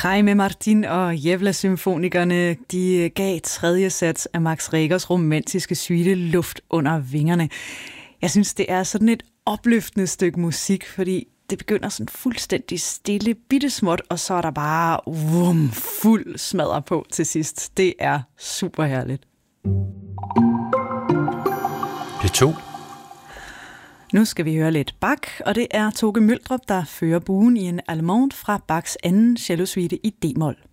Jaime Martin og Jævla-symfonikerne, de gav tredje sats af Max Regers romantiske suite Luft under vingerne. Jeg synes, det er sådan et opløftende stykke musik, fordi det begynder sådan fuldstændig stille, bittesmåt, og så er der bare fuld smadrer på til sidst. Det er super herligt. P2. Nu skal vi høre lidt Bach, og det er Toke Møldrup, der fører buen i en allemande fra Bachs anden cellosuite i D-mol.